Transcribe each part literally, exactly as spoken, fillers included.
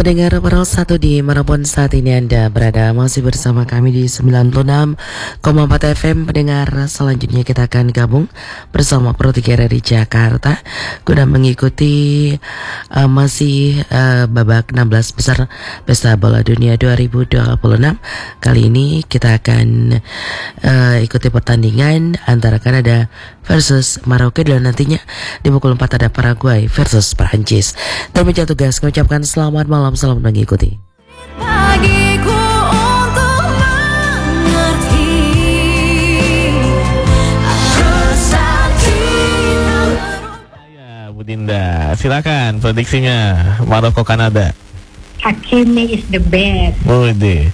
pendengar Peral satu di manapun saat ini Anda berada, masih bersama kami di sembilan puluh enam koma empat F M. Pendengar, selanjutnya kita akan gabung bersama Pro tiga dari Jakarta guna mengikuti uh, masih uh, babak enam belas besar Pesta Bola Dunia dua ribu dua puluh enam. Kali ini kita akan uh, ikuti pertandingan antara Kanada versus Maroko, dan nantinya di pukul empat ada Paraguay versus Perancis. Terima tugas mengucapkan selamat malam, selamat mengikuti. Bagiku untuk mengerti, aku sakit. Ya, Bu Dinda, silakan prediksinya Maroko Kanada. Hakimi is the best. Oh, deh.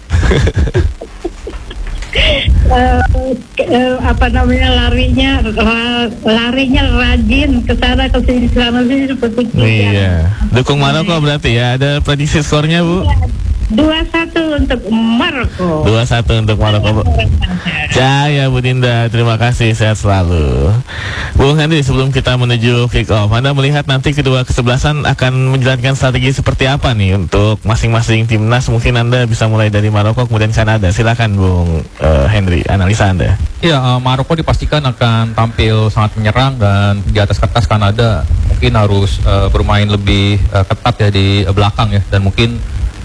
uh, uh, apa namanya larinya la, larinya rajin ke sana ke sini ke sana sini seperti Iya. Dukung Maroko berarti ya. Ada prediksi skornya, Bu? dua satu untuk Maroko. dua satu untuk Maroko, Bu. Jaya, Bu Dinda, terima kasih, sehat selalu. Bung Henry, sebelum kita menuju kick off, Anda melihat nanti kedua kesebelasan akan menjalankan strategi seperti apa nih untuk masing-masing timnas? Mungkin Anda bisa mulai dari Maroko kemudian Kanada. Silakan Bung uh, Henry, analisa Anda. Ya, uh, Maroko dipastikan akan tampil sangat menyerang, dan di atas kertas Kanada mungkin harus uh, bermain lebih uh, ketat ya di uh, belakang ya, dan mungkin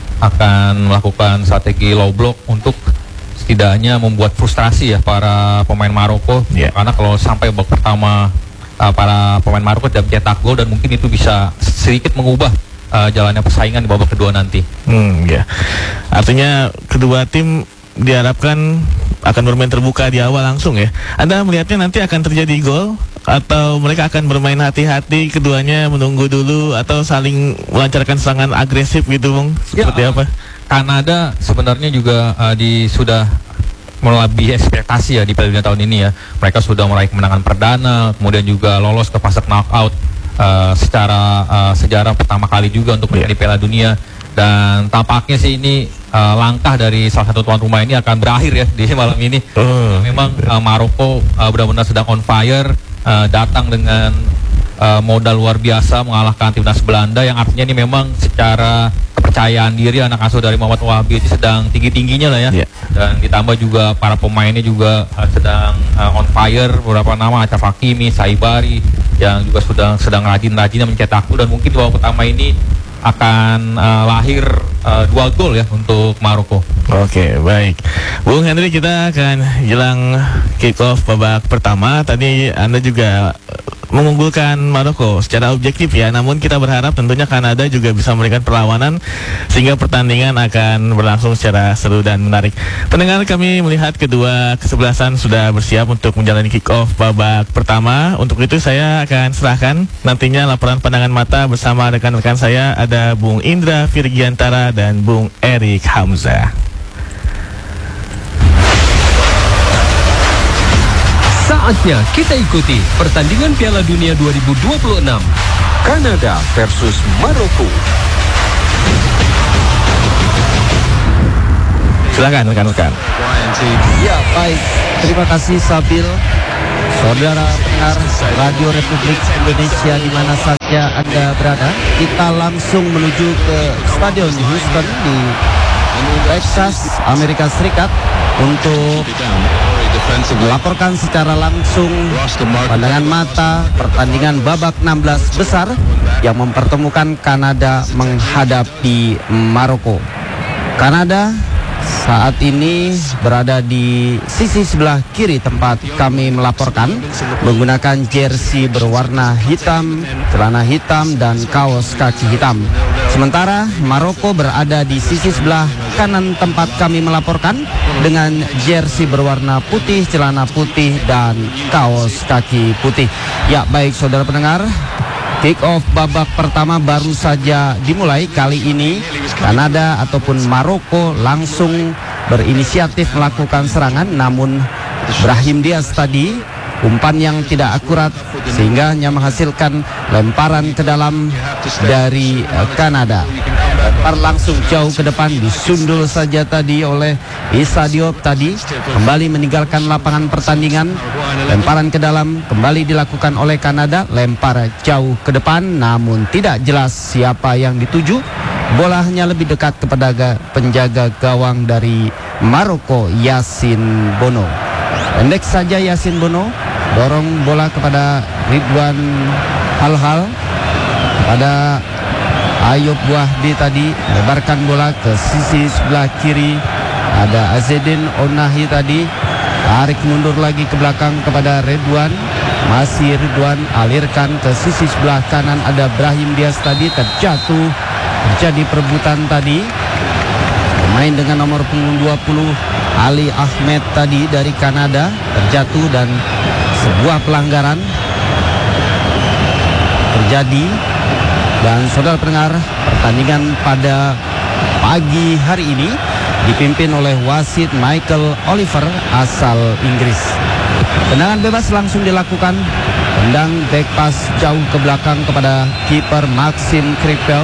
akan melakukan strategi low block untuk setidaknya membuat frustrasi ya para pemain Maroko. Yeah. Karena kalau sampai babak pertama uh, para pemain Maroko tidak mencetak gol, dan mungkin itu bisa sedikit mengubah uh, jalannya persaingan di babak kedua nanti. Hmm, ya. Artinya kedua tim diharapkan akan bermain terbuka di awal langsung ya. Anda melihatnya nanti akan terjadi gol, atau mereka akan bermain hati-hati, keduanya menunggu dulu, atau saling melancarkan serangan agresif gitu, Bung? Seperti ya, apa? Kanada sebenarnya juga uh, di sudah melebihi ekspektasi ya di Piala Dunia tahun ini ya. Mereka sudah meraih kemenangan perdana, kemudian juga lolos ke fase knockout uh, secara uh, sejarah pertama kali juga untuk menjadi Piala Dunia. Dan tampaknya sih ini uh, langkah dari salah satu tuan rumah ini akan berakhir ya di malam ini. Oh, Memang uh, Maroko uh, benar-benar sedang on fire, uh, datang dengan uh, modal luar biasa mengalahkan timnas Belanda, yang artinya ini memang secara kepercayaan diri anak asuh dari Muhammad Wahabi itu sedang tinggi-tingginya lah ya. Yeah. Dan ditambah juga para pemainnya juga uh, sedang uh, on fire, beberapa nama Achraf Hakimi, Saibari yang juga sedang sedang rajin-rajinnya mencetak gol, dan mungkin di babak pertama ini akan uh, lahir uh, dua gol ya untuk Maroko. Oke, baik. Bung Henry, kita akan jelang kick off babak pertama. Tadi Anda juga mengunggulkan Maroko secara objektif ya, namun kita berharap tentunya Kanada juga bisa memberikan perlawanan sehingga pertandingan akan berlangsung secara seru dan menarik. Pendengar, kami melihat kedua kesebelasan sudah bersiap untuk menjalani kick off babak pertama. Untuk itu saya akan serahkan nantinya laporan pandangan mata bersama rekan-rekan saya, ada Bung Indra Virgiantara dan Bung Erik Hamzah. Saatnya kita ikuti pertandingan Piala Dunia dua ribu dua puluh enam, Kanada versus Maroko. Silakan rekan-rekan. Ya, baik. Terima kasih Sabil. Saudara pendengar Radio Republik Indonesia di mana saja Anda berada, kita langsung menuju ke Stadion Houston di Texas, Amerika Serikat untuk melaporkan secara langsung pandangan mata pertandingan babak enam belas besar yang mempertemukan Kanada menghadapi Maroko. Kanada saat ini berada di sisi sebelah kiri tempat kami melaporkan, menggunakan jersey berwarna hitam, celana hitam, dan kaos kaki hitam. Sementara Maroko berada di sisi sebelah kanan tempat kami melaporkan dengan jersey berwarna putih, celana putih, dan kaos kaki putih. Ya, baik saudara pendengar, kick off babak pertama baru saja dimulai. Kali ini Kanada ataupun Maroko langsung berinisiatif melakukan serangan, namun Brahim Diaz tadi umpan yang tidak akurat sehingga hanya menghasilkan lemparan ke dalam dari Kanada. Lempar langsung jauh ke depan, disundul saja tadi oleh Issa Diop tadi, kembali meninggalkan lapangan pertandingan. Lemparan ke dalam kembali dilakukan oleh Kanada, lempar jauh ke depan namun tidak jelas siapa yang dituju. bola hanya lebih dekat kepada ga- penjaga gawang dari Maroko, Yasin Bono. Pendek saja Yasin Bono, dorong bola kepada Ridwan Halhal, pada Ayub Wahdi tadi, lebarkan bola ke sisi sebelah kiri. Ada Azedin Onahi tadi, tarik mundur lagi ke belakang kepada Ridwan. Masih Ridwan, alirkan ke sisi sebelah kanan. Ada Brahim Diaz tadi, terjatuh, terjadi perebutan tadi. Pemain dengan nomor punggung dua puluh Ali Ahmed tadi dari Kanada terjatuh dan sebuah pelanggaran terjadi. Dan saudara pendengar, pertandingan pada pagi hari ini dipimpin oleh wasit Michael Oliver asal Inggris. Tendangan bebas langsung dilakukan. Tendang back pass jauh ke belakang kepada kiper Maxim Kripel.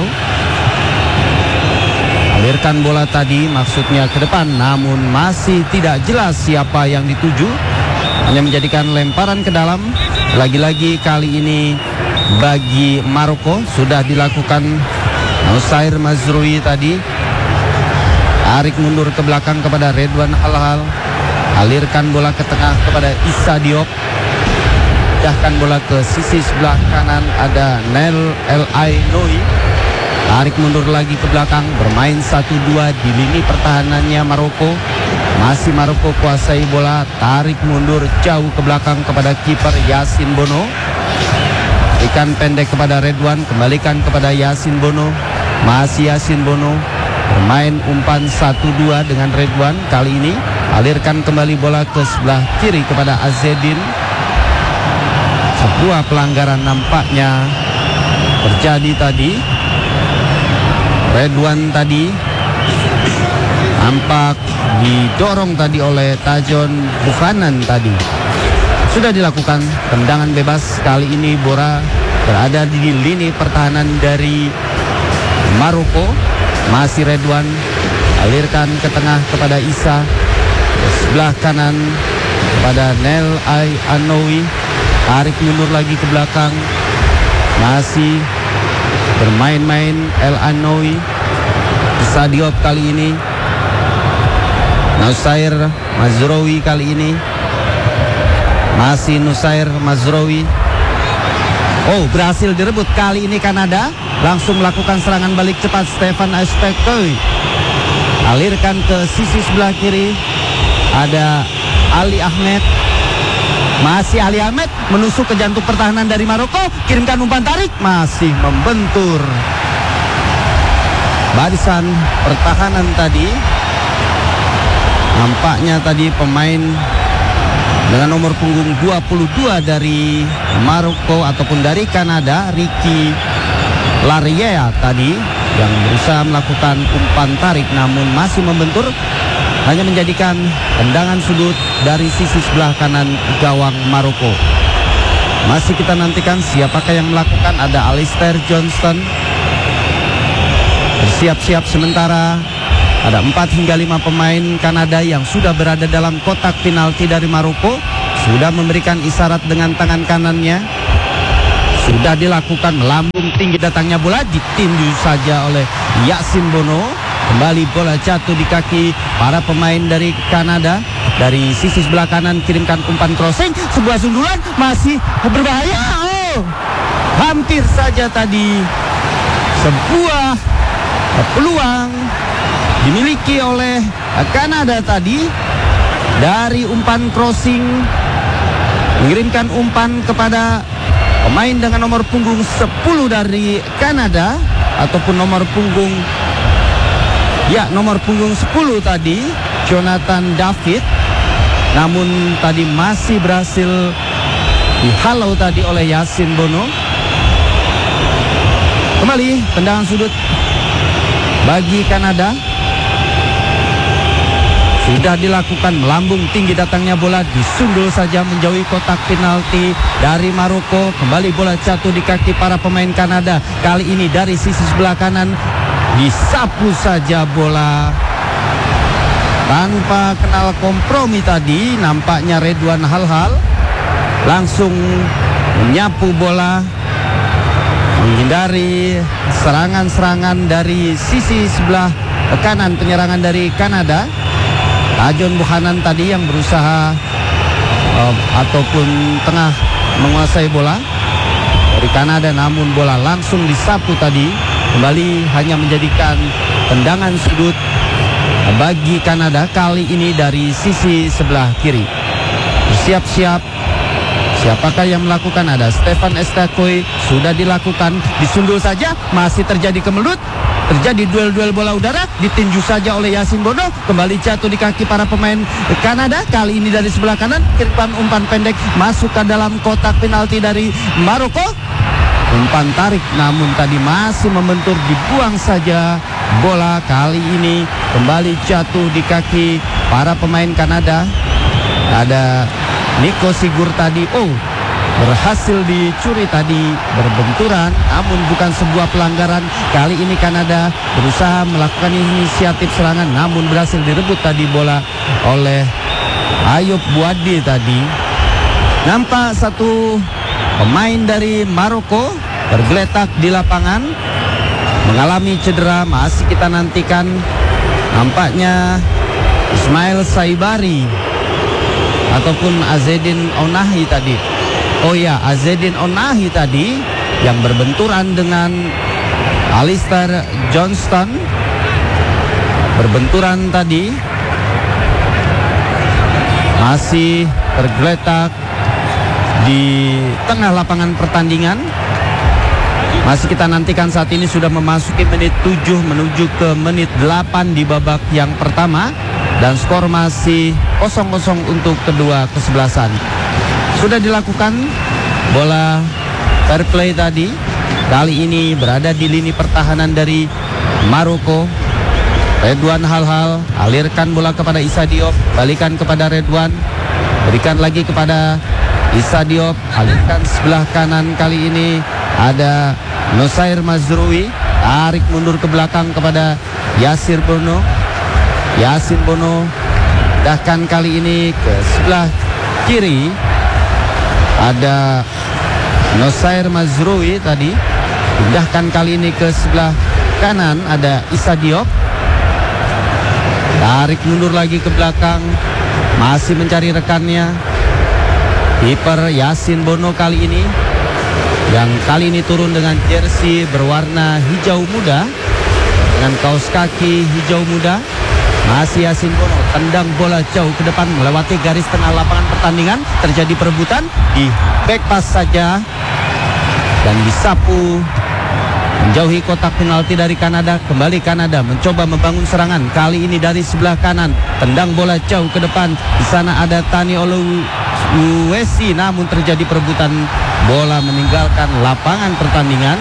Alirkan bola tadi maksudnya ke depan, namun masih tidak jelas siapa yang dituju. Hanya menjadikan lemparan ke dalam. Lagi-lagi kali ini bagi Maroko sudah dilakukan. Nusair Mazrui tadi tarik mundur ke belakang kepada Ridwan Halhal. Alirkan bola ke tengah kepada Issa Diop. Pindahkan bola ke sisi sebelah kanan. Ada Nel El Ainoui. Tarik mundur lagi ke belakang. Bermain satu dua di lini pertahanannya Maroko. Masih Maroko kuasai bola. Tarik mundur jauh ke belakang kepada kiper Yasin Bono. Berikan pendek kepada Ridwan. Kembalikan kepada Yasin Bono. Masih Yasin Bono. Bermain umpan satu dua dengan Ridwan. Kali ini alirkan kembali bola ke sebelah kiri kepada Azedin. Sebuah pelanggaran nampaknya terjadi tadi. Ridwan tadi nampak didorong tadi oleh Tajon Bukhanan tadi. Sudah dilakukan tendangan bebas. Kali ini Bora berada di lini pertahanan dari Maroko. Masih Ridwan, alirkan ke tengah kepada Isa. Ke sebelah kanan kepada Nel Ai Anoui. Tarik mundur lagi ke belakang. Masih bermain-main El Anoui. Issa Diop kali ini. Nusair Mazroui kali ini. Masih Nusair Mazroui. Oh, berhasil direbut kali ini Kanada. Langsung melakukan serangan balik cepat Stefan Aspektoy. Alirkan ke sisi sebelah kiri. Ada Ali Ahmed. Masih Ali Ahmed menusuk ke jantung pertahanan dari Maroko. Kirimkan umpan tarik. Masih membentur barisan pertahanan tadi. Nampaknya tadi pemain dengan nomor punggung dua puluh dua dari Maroko ataupun dari Kanada, Ricky Lariea tadi, yang berusaha melakukan umpan tarik namun masih membentur. Hanya menjadikan tendangan sudut dari sisi sebelah kanan gawang Maroko. Masih kita nantikan siapakah yang melakukan. Ada Alistair Johnston. Bersiap-siap sementara. Ada empat hingga lima pemain Kanada yang sudah berada dalam kotak penalti dari Maroko. Sudah memberikan isyarat dengan tangan kanannya. Sudah dilakukan, melambung tinggi datangnya bola, ditinju saja oleh Yasin Bono. Kembali bola jatuh di kaki para pemain dari Kanada. Dari sisi sebelah kanan kirimkan umpan crossing. Sebuah sundulan masih berbahaya. Oh, hampir saja tadi sebuah peluang dimiliki oleh Kanada tadi. Dari umpan crossing mengirimkan umpan kepada pemain dengan nomor punggung sepuluh dari Kanada, ataupun nomor punggung ya nomor punggung sepuluh tadi, Jonathan David. Namun tadi masih berhasil dihalau tadi oleh Yasin Bono. Kembali tendangan sudut bagi Kanada. Sudah dilakukan, melambung tinggi datangnya bola, disundul saja menjauhi kotak penalti dari Maroko. Kembali bola jatuh di kaki para pemain Kanada. Kali ini dari sisi sebelah kanan, disapu saja bola tanpa kenal kompromi tadi. Nampaknya Ridwan Halhal langsung menyapu bola, menghindari serangan-serangan dari sisi sebelah kanan penyerangan dari Kanada. Tajon Buchanan tadi yang berusaha uh, ataupun tengah menguasai bola dari Kanada, namun bola langsung disapu tadi. Kembali hanya menjadikan tendangan sudut bagi Kanada, kali ini dari sisi sebelah kiri. Bersiap-siap, siapakah yang melakukan? Ada Stefan Estakoy, sudah dilakukan, disundul saja, masih terjadi kemelut. Terjadi duel-duel bola udara, ditinju saja oleh Yasin Bono, kembali jatuh di kaki para pemain Kanada. Kali ini dari sebelah kanan, kiriman umpan pendek masuk ke dalam kotak penalti dari Maroko. Umpan tarik, namun tadi masih membentur, dibuang saja bola. Kali ini kembali jatuh di kaki para pemain Kanada. Ada Nico Sigur tadi, oh berhasil dicuri tadi, berbenturan, namun bukan sebuah pelanggaran. Kali ini Kanada berusaha melakukan inisiatif serangan, namun berhasil direbut tadi bola oleh Ayub Buadi tadi. Nampak satu pemain dari Maroko tergeletak di lapangan, mengalami cedera. Masih kita nantikan, nampaknya Ismail Saibari ataupun Azedin Onahi tadi. Oh ya, Azedin Onahi tadi yang berbenturan dengan Alistair Johnston. Berbenturan tadi, masih tergeletak di tengah lapangan pertandingan. Masih kita nantikan, saat ini sudah memasuki menit tujuh menuju ke menit delapan di babak yang pertama. Dan skor masih kosong kosong untuk kedua kesebelasan. Sudah dilakukan bola fair play tadi. Kali ini berada di lini pertahanan dari Maroko. Redwan Halhal alirkan bola kepada Issa Diop, balikan kepada Redwan, berikan lagi kepada Issa Diop, alirkan sebelah kanan. Kali ini ada Nosair Mazrui, tarik mundur ke belakang kepada Yasir Bono. Yasin Bono dahkan kali ini ke sebelah kiri. Ada Nosair Mazrui tadi, pindahkan kali ini ke sebelah kanan. Ada Issa Diop, tarik mundur lagi ke belakang, masih mencari rekannya. Kiper Yasin Bono kali ini, yang kali ini turun dengan jersey berwarna hijau muda dengan kaos kaki hijau muda. Masih Yasin Bono, tendang bola jauh ke depan melewati garis tengah lapangan pertandingan. Terjadi perebutan, di back pass saja dan disapu menjauhi kotak penalti dari Kanada. Kembali Kanada mencoba membangun serangan, kali ini dari sebelah kanan, tendang bola jauh ke depan. Di sana ada Tani Oluwesi, namun terjadi perebutan, bola meninggalkan lapangan pertandingan.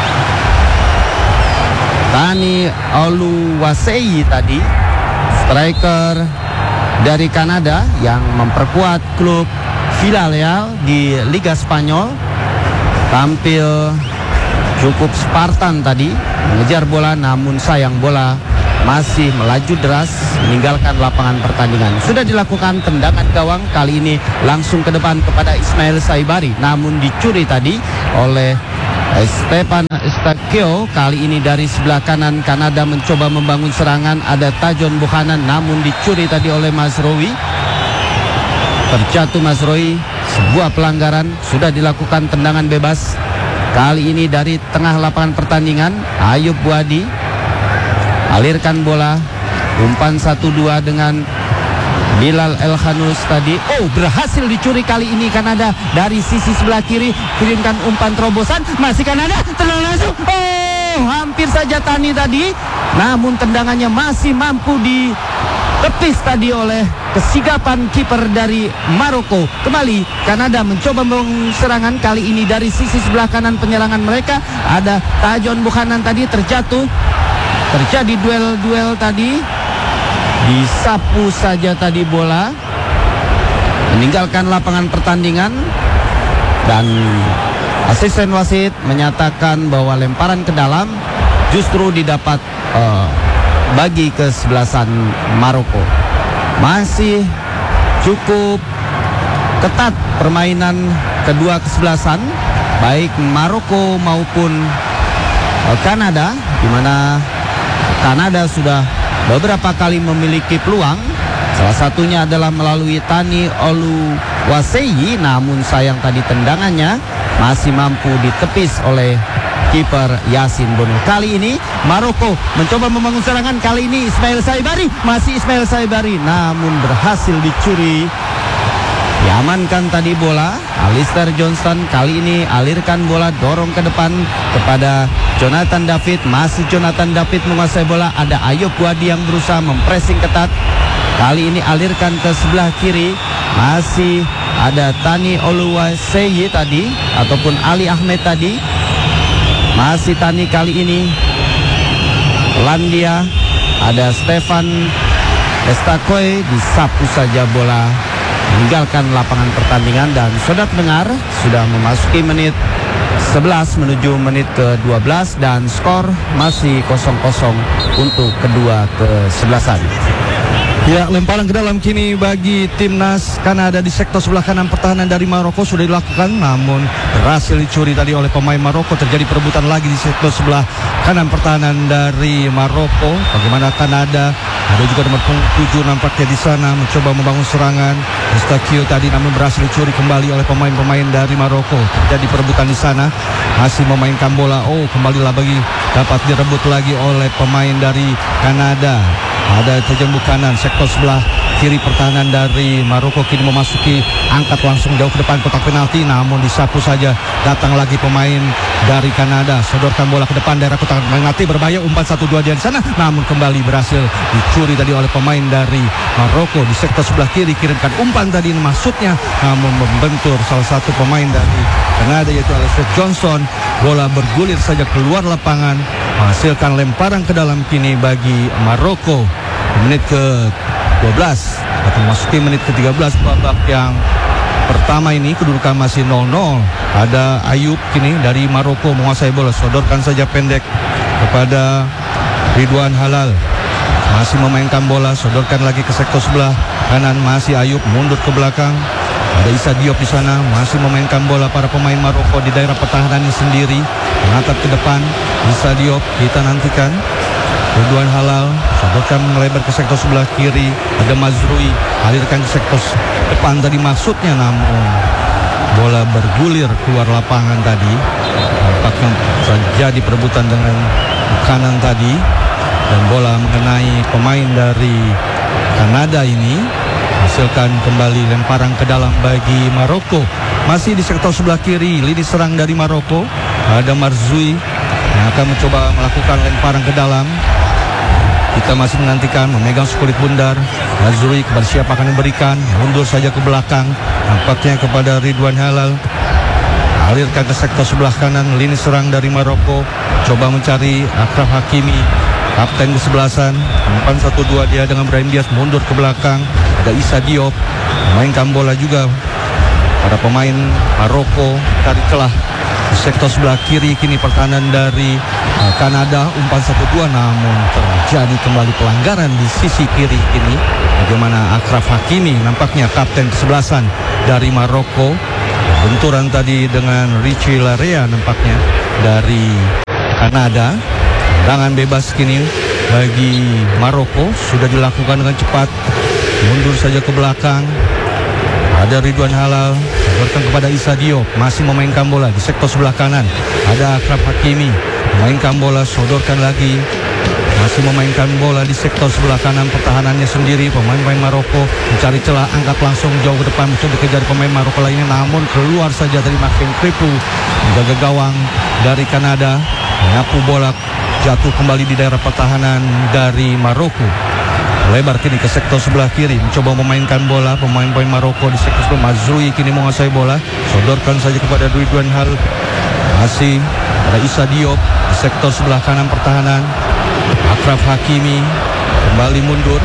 Tani Oluwasei tadi, striker dari Kanada yang memperkuat klub Villarreal di Liga Spanyol, tampil cukup Spartan tadi, mengejar bola, namun sayang bola masih melaju deras meninggalkan lapangan pertandingan. Sudah dilakukan tendangan gawang, kali ini langsung ke depan kepada Ismail Saibari, namun dicuri tadi oleh Stefan Estakoy. Kali ini dari sebelah kanan Kanada mencoba membangun serangan. Ada Tajon Buchanan, namun dicuri tadi oleh Mazrui. Terjatuh Mazrui, sebuah pelanggaran. Sudah dilakukan tendangan bebas. Kali ini dari tengah lapangan pertandingan, Ayub Buadi alirkan bola, umpan satu dua dengan Bilal El Khanous tadi. Oh, berhasil dicuri kali ini Kanada dari sisi sebelah kiri. Kirimkan umpan terobosan, masih Kanada, tenang langsung. Oh, hampir saja Tani tadi, namun tendangannya masih mampu ditepis tadi oleh kesigapan kiper dari Maroko. Kembali Kanada mencoba membangun serangan, kali ini dari sisi sebelah kanan penyerangan mereka. Ada Tajon Buchanan tadi terjatuh. Terjadi duel-duel tadi, disapu saja tadi bola, meninggalkan lapangan pertandingan. Dan asisten wasit menyatakan bahwa lemparan ke dalam justru didapat uh, bagi kesebelasan Maroko. Masih cukup ketat permainan kedua kesebelasan. baik Maroko maupun uh, Kanada, di mana Kanada sudah beberapa kali memiliki peluang. Salah satunya adalah melalui Tani Oluwaseyi, namun sayang tadi tendangannya masih mampu ditepis oleh kiper Yasin Bono. Kali ini Maroko mencoba membangun serangan. Kali ini Ismail Saibari, masih Ismail Saibari, namun berhasil dicuri. Diamankan tadi bola. Alistair Johnston kali ini alirkan bola, dorong ke depan kepada Jonathan David. Masih Jonathan David menguasai bola. Ada Ayub Wadi yang berusaha mempressing ketat. Kali ini alirkan ke sebelah kiri. Masih ada Tani Oluwaseyi tadi, ataupun Ali Ahmed tadi. Masih Tani kali ini. Landia, ada Stefan Estakoe, disapu saja bola, meninggalkan lapangan pertandingan. Dan saudara pendengar, sudah memasuki menit sebelas menuju menit ke dua belas dan skor masih kosong kosong untuk kedua kesebelasan. Ya, lemparan ke dalam kini bagi timnas Kanada di sektor sebelah kanan pertahanan dari Maroko sudah dilakukan, namun berhasil dicuri tadi oleh pemain Maroko. Terjadi perebutan lagi di sektor sebelah kanan pertahanan dari Maroko. Bagaimana Kanada, ada juga nomor tujuh nampaknya di sana mencoba membangun serangan. Mustakio tadi namun berhasil dicuri kembali oleh pemain-pemain dari Maroko. Terjadi perebutan di sana, masih memainkan bola. Oh, kembalilah bagi dapat direbut lagi oleh pemain dari Kanada. Ada terjembuk kanan sektor sebelah kiri pertahanan dari Maroko kini memasuki, angkat langsung jauh ke depan kotak penalti, namun disapu saja. Datang lagi pemain dari Kanada, sodorkan bola ke depan daerah kotak penalti, berbahaya, umpan satu dua di sana, namun kembali berhasil dicuri tadi oleh pemain dari Maroko. Di sektor sebelah kiri kirimkan umpan tadi, maksudnya namun membentur salah satu pemain dari Kanada yaitu Alistair Johnson. Bola bergulir saja keluar lapangan, menghasilkan lemparan ke dalam kini bagi Maroko. Menit ke dua belas atau memasuki menit ke tiga belas babak yang pertama ini, kedudukan masih nol nol. Ada Ayub kini dari Maroko menguasai bola, sodorkan saja pendek kepada Ridwan Halal. Masih memainkan bola, sodorkan lagi ke sektor sebelah kanan, masih Ayub mundur ke belakang. Ada Issa Diop di sana, masih memainkan bola para pemain Maroko di daerah pertahanannya sendiri, menatap ke depan. Issa Diop kita nantikan. Ridwan Halal sodorkan melebar ke sektor sebelah kiri. Ada Mazrui, alirkan ke sektor depan tadi maksudnya, namun bola bergulir keluar lapangan tadi. Nampaknya terjadi perebutan dengan kanan tadi, dan bola mengenai pemain dari Kanada ini, hasilkan kembali lemparan ke dalam bagi Maroko. Masih di sektor sebelah kiri, lini serang dari Maroko, ada Marzui yang akan mencoba melakukan lemparan ke dalam. Kita masih menantikan, memegang sekulit bundar. Marzui kepada siapa akan diberikan, mundur saja ke belakang, nampaknya kepada Ridwan Halal. Alirkan ke sektor sebelah kanan, lini serang dari Maroko, coba mencari Akraf Hakimi, kapten kesebelasan. Umpan satu dua dia dengan Brahim Diaz, mundur ke belakang. Ada Issa Diop memainkan bola juga. Para pemain Maroko cari celah di sektor sebelah kiri kini pertahanan dari uh, Kanada. Umpan satu dua, namun terjadi kembali pelanggaran di sisi kiri kini. Bagaimana Akraf Hakimi, nampaknya kapten kesebelasan dari Maroko, benturan tadi dengan Richie Larea nampaknya dari Kanada. Tendangan bebas kini bagi Maroko sudah dilakukan dengan cepat, mundur saja ke belakang. Ada Ridwan Halal, sodorkan kepada Issa Diop, masih memainkan bola di sektor sebelah kanan. Ada Akraf Hakimi, memainkan bola, sodorkan lagi, masih memainkan bola di sektor sebelah kanan pertahanannya sendiri. Pemain-pemain Maroko mencari celah, angkat langsung jauh ke depan, mencoba kejar pemain Maroko lainnya, namun keluar saja dari Marvin Kripu. Menjaga gawang dari Kanada, menyapu bola, jatuh kembali di daerah pertahanan dari Maroko. Lebar kini ke sektor sebelah kiri, mencoba memainkan bola pemain-pemain Maroko di sektor sebelah. Mazrui kini menguasai bola, sodorkan saja kepada Ridwan Hal. Masih ada Issa Diop di sektor sebelah kanan pertahanan. Akraf Hakimi kembali mundur,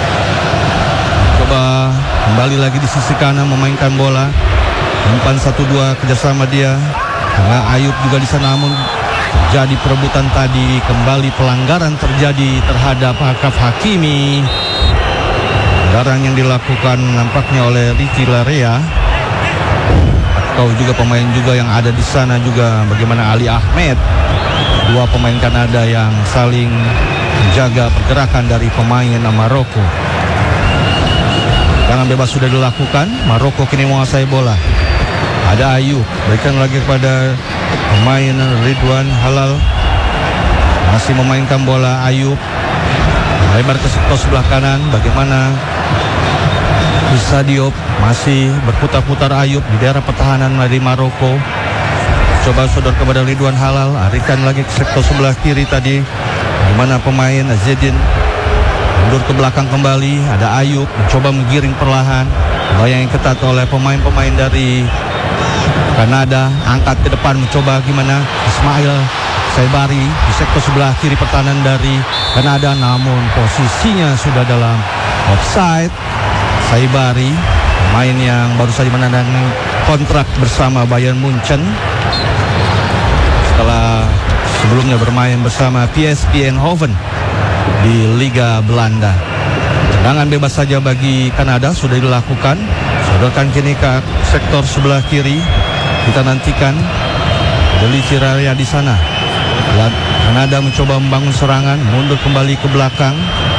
coba kembali lagi di sisi kanan memainkan bola. Umpan satu dua kerjasama dia. Karena Ayub juga di sana, namun jadi perebutan tadi, kembali pelanggaran terjadi terhadap Akraf Hakimi. Pelanggaran yang dilakukan nampaknya oleh Ricky Larea. tahu juga pemain juga yang ada di sana juga bagaimana Ali Ahmed, dua pemain Kanada yang saling menjaga pergerakan dari pemain Maroko. Tendangan bebas sudah dilakukan, Maroko kini menguasai bola. Ada Ayub, berikan lagi kepada pemain Ridwan Halal. Masih memainkan bola Ayub, lebar ke sektor sebelah kanan. Bagaimana Issa Diop, masih berputar-putar Ayub di daerah pertahanan dari Maroko. Coba sodor kepada Ridwan Halal, arikan lagi ke sektor sebelah kiri tadi. Bagaimana pemain Zedin mundur ke belakang kembali. Ada Ayub mencoba menggiring perlahan, bayang yang ketat oleh pemain-pemain dari Kanada. Angkat ke depan, mencoba gimana Ismail Saibari di sektor sebelah kiri pertahanan dari Kanada, namun posisinya sudah dalam offside. Saibari, pemain yang baru saja menandatangani kontrak bersama Bayern Munchen setelah sebelumnya bermain bersama P S V Eindhoven di Liga Belanda. Tendangan bebas saja bagi Kanada sudah dilakukan. Sodorkan kini ke sektor sebelah kiri. Kita nantikan Deli Ciraya di sana. Kanada mencoba membangun serangan, mundur kembali ke belakang.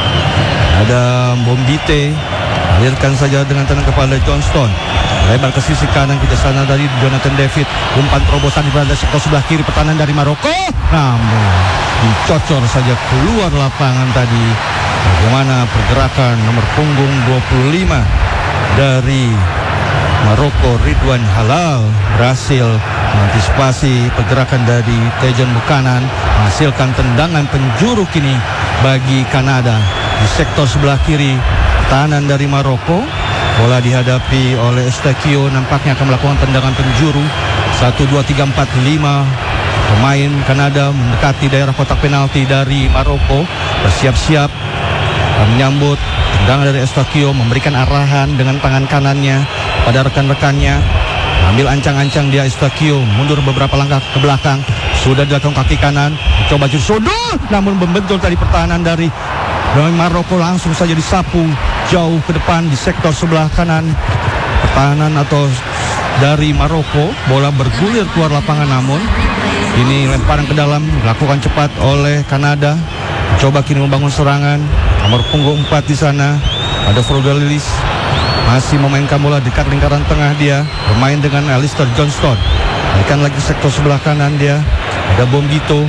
Ada Bombite, alirkan saja dengan tenang kepada Johnston. Lebar ke sisi kanan ke sana dari Jonathan David. Umpan terobosan di berada sektor sebelah kiri pertahanan dari Maroko. Namun dicocor saja keluar lapangan tadi. Bagaimana pergerakan nomor punggung dua puluh lima dari Maroko, Ridwan Halal, berhasil mengantisipasi pergerakan dari Tejan Buchanan, menghasilkan tendangan penjuru kini bagi Kanada di sektor sebelah kiri pertahanan dari Maroko. Bola dihadapi oleh Eustachio, nampaknya akan melakukan tendangan penjuru. Satu, dua, tiga, empat, lima pemain Kanada mendekati daerah kotak penalti dari Maroko, bersiap-siap menyambut tendangan dari Eustachio, memberikan arahan dengan tangan kanannya pada rekan-rekannya. Ambil ancang-ancang dia Eustachio, mundur beberapa langkah ke belakang. Sudah dilakukan kaki kanan, coba sodor, namun membentul tadi pertahanan dari Maroko, langsung saja disapu jauh ke depan di sektor sebelah kanan pertahanan atau dari Maroko. Bola bergulir keluar lapangan, namun ini lemparan ke dalam dilakukan cepat oleh Kanada. Coba kini membangun serangan. Nomor punggung empat di sana ada Frogalilis, masih memainkan bola dekat lingkaran tengah dia, bermain dengan Alistair Johnston. Berikan lagi sektor sebelah kanan dia, ada Bombito.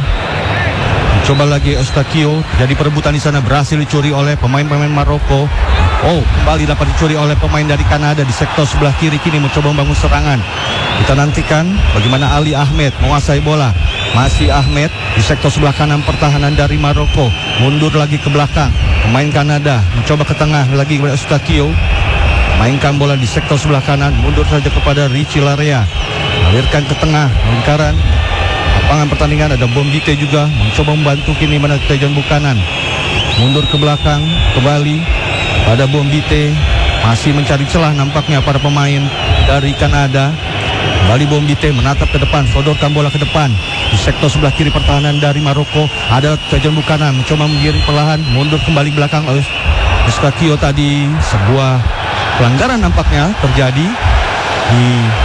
Coba lagi Eustachio, jadi perebutan di sana berhasil dicuri oleh pemain-pemain Maroko. Oh, kembali dapat dicuri oleh pemain dari Kanada di sektor sebelah kiri, kini mencoba membangun serangan. Kita nantikan bagaimana Ali Ahmed menguasai bola. Masih Ahmed di sektor sebelah kanan pertahanan dari Maroko, mundur lagi ke belakang. Pemain Kanada mencoba ke tengah lagi kepada Eustachio. Mainkan bola di sektor sebelah kanan, mundur saja kepada Richie Larea. Alirkan ke tengah lingkaran lapangan pertandingan. Ada Bombite juga mencoba membantu kini mana Tejan Buchanan. Mundur ke belakang kembali pada Bombite, masih mencari celah nampaknya pada pemain dari Kanada. Kembali Bombite menatap ke depan, sodorkan bola ke depan di sektor sebelah kiri pertahanan dari Maroko. Ada Tejan Buchanan mencoba menggiring perlahan, mundur kembali belakang oleh Eustachio tadi. Sebuah pelanggaran nampaknya terjadi di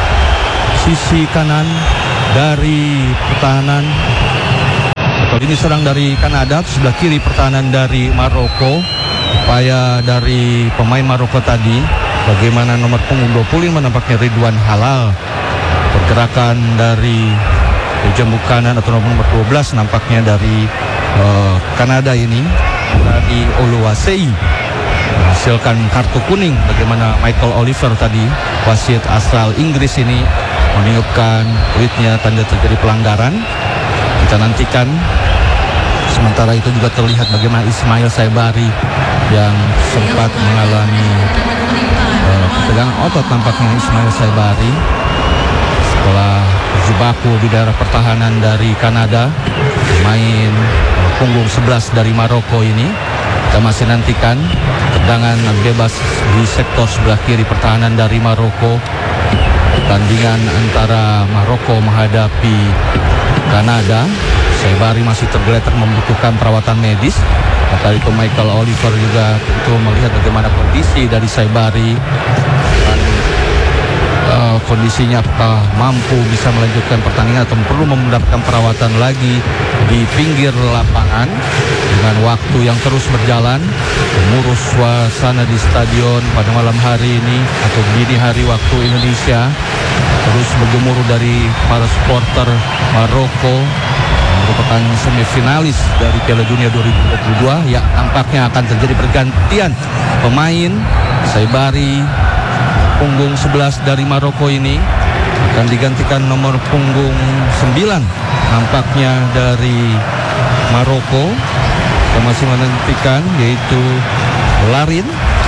sisi kanan dari pertahanan, atau ini serang dari Kanada, sebelah kiri pertahanan dari Maroko. Upaya dari pemain Maroko tadi, bagaimana nomor punggung dua puluh lima nampaknya Ridwan Halal. Pergerakan dari Tejan Buchanan atau nomor dua belas nampaknya dari uh, Kanada ini, dari Oluwaseyi, menghasilkan kartu kuning. Bagaimana Michael Oliver tadi, wasit asal Inggris ini, meniupkan tweetnya tanda terjadi pelanggaran. Kita nantikan. Sementara itu juga terlihat bagaimana Ismail Saibari yang sempat mengalami uh, ketegangan otot nampaknya Ismail Saibari setelah berjibaku di daerah pertahanan dari Kanada. Main uh, punggung sebelas dari Maroko ini. Kita masih nantikan tendangan bebas di sektor sebelah kiri pertahanan dari Maroko. Pertandingan antara Maroko menghadapi Kanada. Saibari masih tergeletak membutuhkan perawatan medis. Tadi itu Michael Oliver juga tentu melihat bagaimana kondisi dari Saibari. Dan uh, kondisinya apakah mampu bisa melanjutkan pertandingan atau perlu mendapatkan perawatan lagi di pinggir lapangan dengan waktu yang terus berjalan mengurus suasana di stadion pada malam hari ini atau dini hari waktu Indonesia, terus bergemuruh dari para supporter Maroko merupakan semifinalis dari Piala Dunia dua ribu dua puluh dua. Ya, nampaknya akan terjadi pergantian pemain. Saibari punggung sebelas dari Maroko ini akan digantikan nomor punggung sembilan nampaknya dari Maroko. Kita masih menantikan yaitu Larin.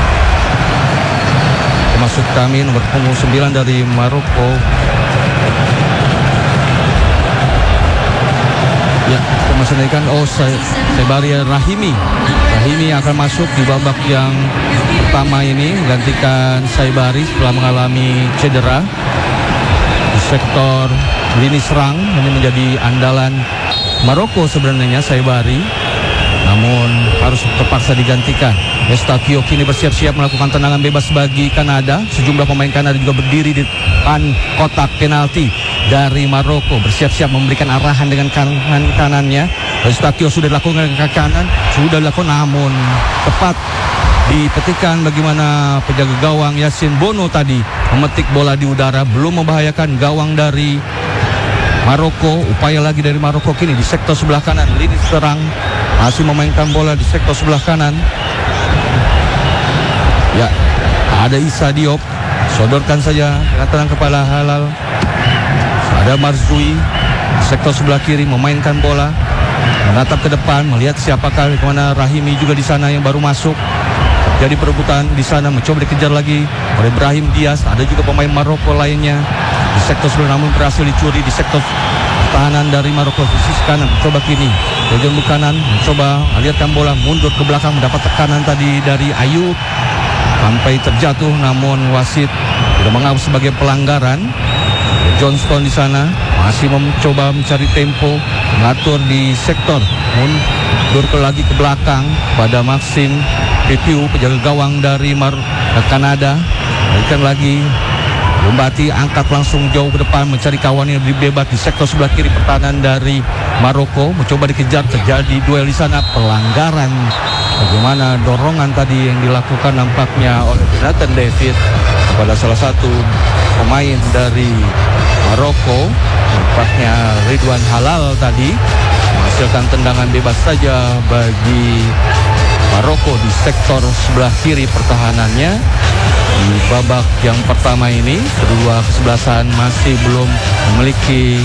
Termasuk kami nomor punggung sembilan dari Maroko. Ya, kita masih menantikan oh Saibari Rahimi. Rahimi akan masuk di babak yang pertama ini menggantikan Saibari setelah mengalami cedera di sektor lini serang. Ini menjadi andalan Maroko sebenarnya Saibari, namun harus terpaksa digantikan. Eustachio kini bersiap-siap melakukan tendangan bebas bagi Kanada. Sejumlah pemain Kanada juga berdiri di depan kotak penalti dari Maroko, bersiap-siap memberikan arahan dengan kanan kanannya. Eustachio sudah dilakukan ke kanan, sudah dilakukan, namun tepat dipetikan bagaimana penjaga gawang Yasin Bono tadi memetik bola di udara, belum membahayakan gawang dari Maroko. Upaya lagi dari Maroko kini di sektor sebelah kanan, lini serang masih memainkan bola di sektor sebelah kanan. Ya, ada Issa Diop, sodorkan saja dengan tenang kepada Halal. Ada Marzui sektor sebelah kiri memainkan bola, menatap ke depan melihat siapakah, kemana Rahimi juga di sana yang baru masuk. Jadi perebutan di sana mencoba dikejar lagi oleh Brahim Diaz. Ada juga pemain Maroko lainnya di sektor sebelah, namun berhasil dicuri di sektor pertahanan dari Maroko. Sisi kanan mencoba kini bagian kanan mencoba melihatkan bola, mundur ke belakang, mendapat tekanan tadi dari Ayub sampai terjatuh, namun wasit sudah menganggap sebagai pelanggaran. Johnston di sana masih mencoba mencari tempo, mengatur di sektor, mundur ke lagi ke belakang pada Maxim Pepiu, penjaga gawang dari Mar Kanada. Berikan lagi Lombati, angkat langsung jauh ke depan mencari kawan yang lebih bebas di sektor sebelah kiri pertahanan dari Maroko. Mencoba dikejar, terjadi duel di sana, pelanggaran. Bagaimana dorongan tadi yang dilakukan nampaknya oleh Jonathan David kepada salah satu pemain dari Maroko, nampaknya Ridwan Halal tadi menghasilkan tendangan bebas saja bagi Maroko di sektor sebelah kiri pertahanannya. Di babak yang pertama ini kedua kesebelasan masih belum memiliki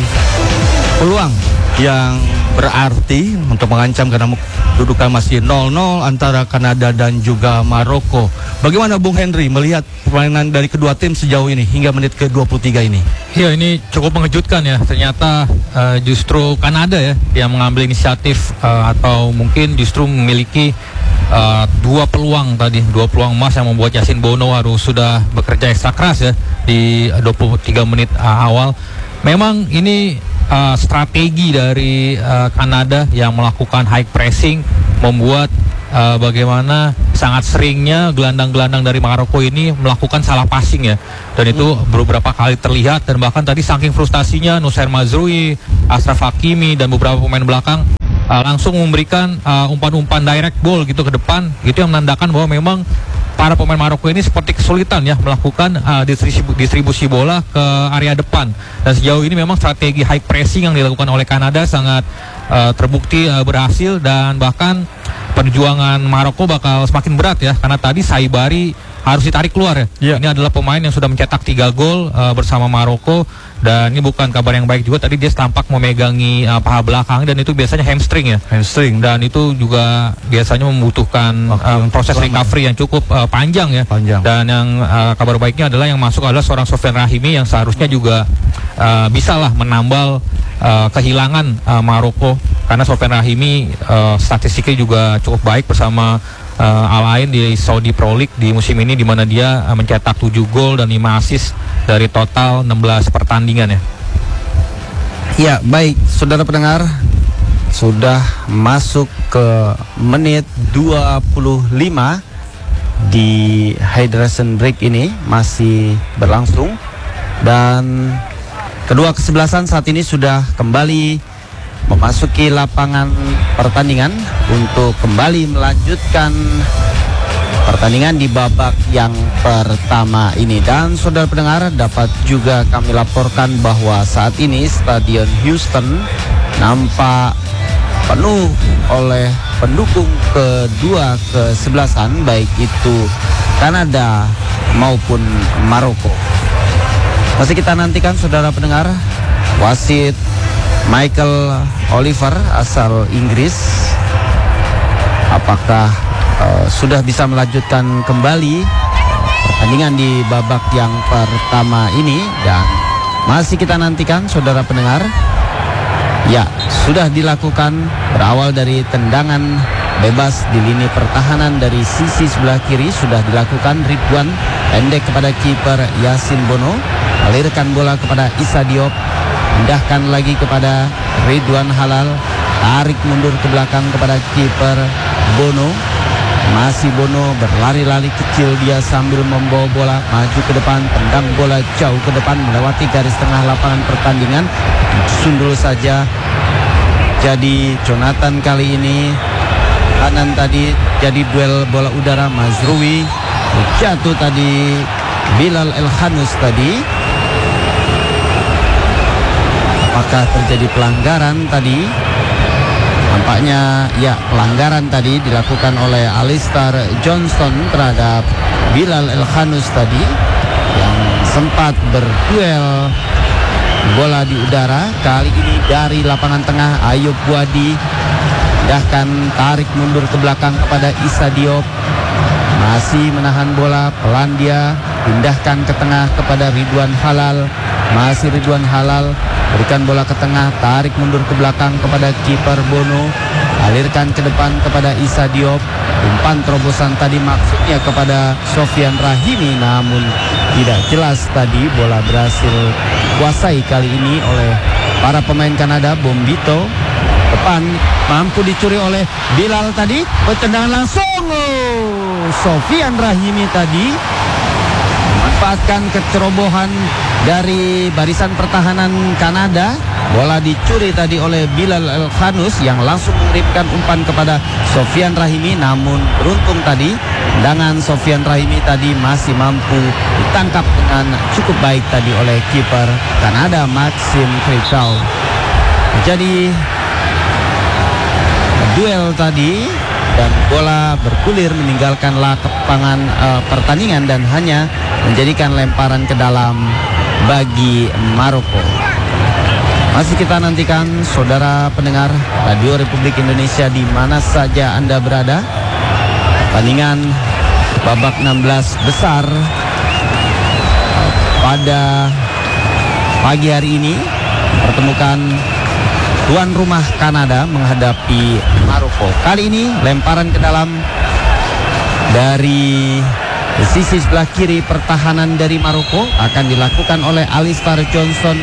peluang yang berarti untuk mengancam karena kedudukan masih nol nol antara Kanada dan juga Maroko. Bagaimana Bung Henry melihat permainan dari kedua tim sejauh ini hingga menit ke dua puluh tiga ini? Ya, ini cukup mengejutkan ya. Ternyata uh, justru Kanada ya yang mengambil inisiatif uh, atau mungkin justru memiliki uh, dua peluang tadi, dua peluang emas yang membuat Yasin Bono harus sudah bekerja ekstra keras ya di dua puluh tiga menit uh, awal. Memang ini uh, strategi dari uh, Kanada yang melakukan high pressing membuat uh, bagaimana sangat seringnya gelandang-gelandang dari Maroko ini melakukan salah passing ya, dan itu hmm. beberapa kali terlihat, dan bahkan tadi saking frustasinya Nusair Mazrui, Ashraf Hakimi dan beberapa pemain belakang uh, langsung memberikan uh, umpan-umpan direct ball gitu ke depan, gitu yang menandakan bahwa memang para pemain Maroko ini seperti kesulitan ya melakukan uh, distribusi, distribusi bola ke area depan. Dan sejauh ini memang strategi high pressing yang dilakukan oleh Kanada sangat uh, terbukti uh, berhasil, dan bahkan perjuangan Maroko bakal semakin berat ya, karena tadi Saibari harus ditarik keluar ya. Yeah. Ini adalah pemain yang sudah mencetak tiga gol uh, bersama Maroko, dan ini bukan kabar yang baik juga. Tadi dia tampak memegangi uh, paha belakang, dan itu biasanya hamstring ya. Hamstring, dan itu juga biasanya membutuhkan uh, proses recovery yang cukup uh, panjang ya. Panjang. Dan yang uh, kabar baiknya adalah yang masuk adalah seorang Sofyan Rahimi yang seharusnya juga uh, bisalah menambal uh, kehilangan uh, Maroko, karena Sofyan Rahimi uh, statistiknya juga cukup baik bersama Uh, Al Ain di Saudi Pro League di musim ini, di mana dia uh, mencetak tujuh gol dan lima assist dari total enam belas pertandingan ya. Ya, baik, saudara pendengar, sudah masuk ke menit dua puluh lima di hydration break ini masih berlangsung. Dan kedua kesebelasan saat ini sudah kembali memasuki lapangan pertandingan untuk kembali melanjutkan pertandingan di babak yang pertama ini. Dan saudara pendengar, dapat juga kami laporkan bahwa saat ini Stadion Houston nampak penuh oleh pendukung kedua kesebelasan, baik itu Kanada maupun Maroko. Masih kita nantikan saudara pendengar, wasit Michael Oliver asal Inggris apakah uh, sudah bisa melanjutkan kembali pertandingan di babak yang pertama ini. Dan masih kita nantikan saudara pendengar, ya sudah dilakukan berawal dari tendangan bebas di lini pertahanan dari sisi sebelah kiri. Sudah dilakukan Ridwan pendek kepada kiper Yasin Bono, alirkan bola kepada Issa Diop, pindahkan lagi kepada Ridwan Halal, tarik mundur ke belakang kepada kiper Bono. Masih Bono berlari-lari kecil dia sambil membawa bola maju ke depan, tendang bola jauh ke depan melewati garis tengah lapangan pertandingan. Sundul saja. Jadi Jonathan kali ini kanan tadi jadi duel bola udara. Mazrui jatuh tadi, Bilal El Khanous tadi. Apakah terjadi pelanggaran tadi? Nampaknya ya, pelanggaran tadi dilakukan oleh Alistair Johnston terhadap Bilal El Khanous tadi, yang sempat berduel bola di udara. Kali ini dari lapangan tengah Ayub Buadi, pindahkan, tarik mundur ke belakang kepada Issa Diop, masih menahan bola, pelan dia, pindahkan ke tengah kepada Ridwan Halal. Masih Ridwan Halal, berikan bola ke tengah, tarik mundur ke belakang kepada kiper Bono, alirkan ke depan kepada Issa Diop. Umpan terobosan tadi maksudnya kepada Sofian Rahimi, namun tidak jelas tadi. Bola berhasil kuasai kali ini oleh para pemain Kanada. Bombito depan, mampu dicuri oleh Bilal tadi, tendangan langsung. Oh, Sofian Rahimi tadi memanfaatkan kecerobohan dari barisan pertahanan Kanada. Bola dicuri tadi oleh Bilal El Khanous yang langsung mengirimkan umpan kepada Sofian Rahimi, namun beruntung tadi tendangan Sofian Rahimi tadi masih mampu ditangkap dengan cukup baik tadi oleh kiper Kanada Maxime Crepeau. Jadi duel tadi dan bola bergulir meninggalkan lapangan uh, pertandingan dan hanya menjadikan lemparan ke dalam bagi Maroko. Masih kita nantikan saudara pendengar Radio Republik Indonesia di mana saja Anda berada. Pertandingan babak enam belas besar pada pagi hari ini pertemukan tuan rumah Kanada menghadapi Maroko. Kali ini lemparan ke dalam dari sisi sebelah kiri pertahanan dari Maroko akan dilakukan oleh Alistair Johnston.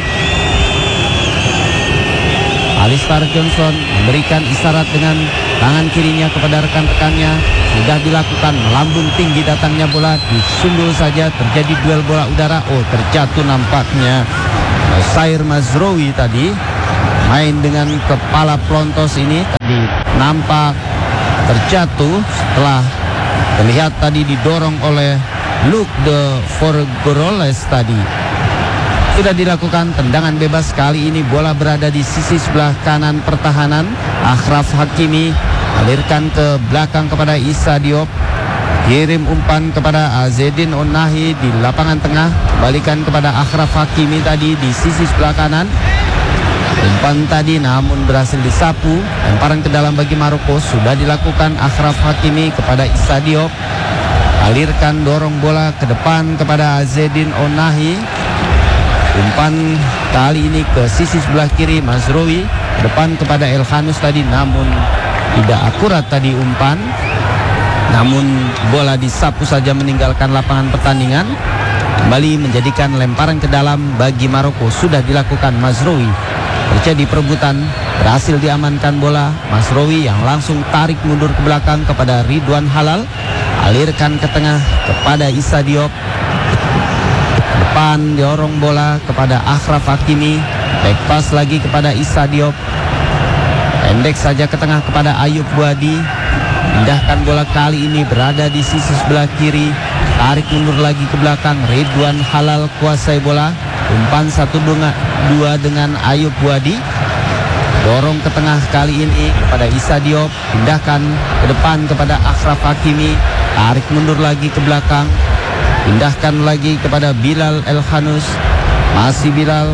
Alistair Johnston memberikan isyarat dengan tangan kirinya kepada rekan-rekannya. Sudah dilakukan, melambung tinggi datangnya bola, disundul saja, terjadi duel bola udara. Oh, terjatuh nampaknya Sair Mazroui tadi, main dengan kepala plontos ini tadi nampak terjatuh setelah terlihat tadi didorong oleh Luc de Forgeroles tadi. Sudah dilakukan tendangan bebas, kali ini bola berada di sisi sebelah kanan pertahanan. Achraf Hakimi alirkan ke belakang kepada Issa Diop, kirim umpan kepada Azedin Onahi di lapangan tengah, balikan kepada Achraf Hakimi tadi di sisi sebelah kanan. Umpan tadi namun berhasil disapu, lemparan ke dalam bagi Maroko. Sudah dilakukan Achraf Hakimi kepada Issa Diop, alirkan dorong bola ke depan kepada Azedin Onahi. Umpan kali ini ke sisi sebelah kiri Mazrui, depan kepada El Khanous tadi, namun tidak akurat tadi umpan. Namun bola disapu saja meninggalkan lapangan pertandingan. Kembali menjadikan lemparan ke dalam bagi Maroko. Sudah dilakukan Mazrui, terjadi perebutan, berhasil diamankan bola. Mazrui yang langsung tarik mundur ke belakang kepada Ridwan Halal, alirkan ke tengah kepada Issa Diop, depan diorong bola kepada Akhraf Hakimi. Back pass lagi kepada Issa Diop. Pendek saja ke tengah kepada Ayub Buadi. Pindahkan bola kali ini berada di sisi sebelah kiri. Tarik mundur lagi ke belakang. Ridwan Halal kuasai bola. Umpan satu dua dengan Ayub Buadi. Dorong ke tengah kali ini kepada Issa Diop. Pindahkan ke depan kepada Akhraf Hakimi. Tarik mundur lagi ke belakang. Pindahkan lagi kepada Bilal Elkhanus. Masih Bilal.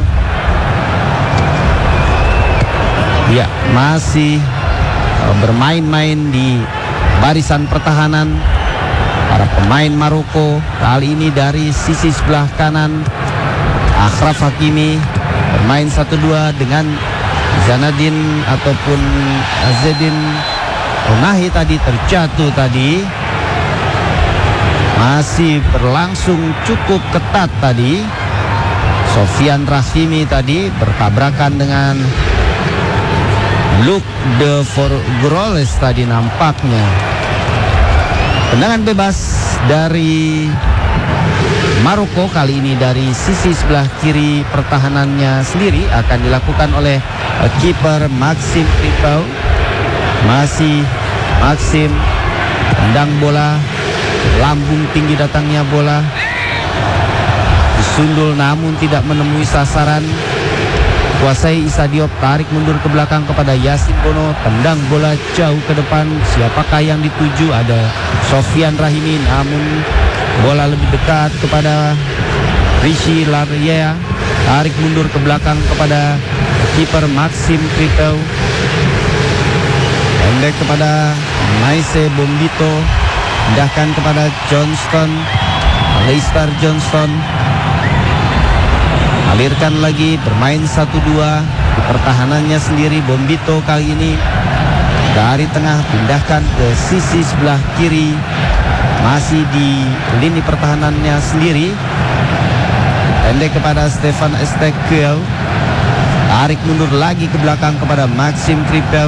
Ya, masih bermain-main di barisan pertahanan para pemain Maroko. Kali ini dari sisi sebelah kanan Akhraf Hakimi bermain satu dua dengan Zanadin ataupun Azedin Onahi tadi terjatuh tadi. Masih berlangsung cukup ketat tadi. Sofian Rahimi tadi bertabrakan dengan Luc de Forgroles tadi nampaknya. Tendangan bebas dari Maroko kali ini dari sisi sebelah kiri pertahanannya sendiri akan dilakukan oleh uh, kiper Maxim Kripau. Masih Maxim tendang bola, lambung tinggi datangnya bola, disundul namun tidak menemui sasaran. Kuasai Issa Diop, tarik mundur ke belakang kepada Yasin Bono, tendang bola jauh ke depan. Siapakah yang dituju? Ada Sofian Rahimi, namun bola lebih dekat kepada Rishi Laryea. Tarik mundur ke belakang kepada kiper Maxim Kripau. Pendek kepada Maise Bombito. Pindahkan kepada Johnston, Leicester Johnston. Alirkan lagi, bermain satu dua di pertahanannya sendiri. Bombito kali ini dari tengah pindahkan ke sisi sebelah kiri. Masih di lini pertahanannya sendiri. Pendek kepada Stefan Estequiel. Tarik mundur lagi ke belakang kepada Maxim Kripau.